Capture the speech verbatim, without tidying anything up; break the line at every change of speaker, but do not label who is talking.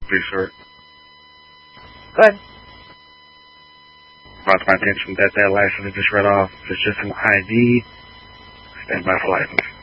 Pretty short.
Go ahead.
Brought to my attention that that license I just read off is just an I D. Stand by for license.